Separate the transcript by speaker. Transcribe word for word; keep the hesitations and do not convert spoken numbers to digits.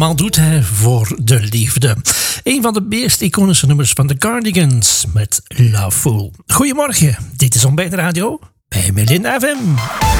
Speaker 1: allemaal doet hij voor de liefde. Een van de meest iconische nummers van de Cardigans met Love Fool. Goedemorgen, dit is Ontbijt Radio bij Melinda F M.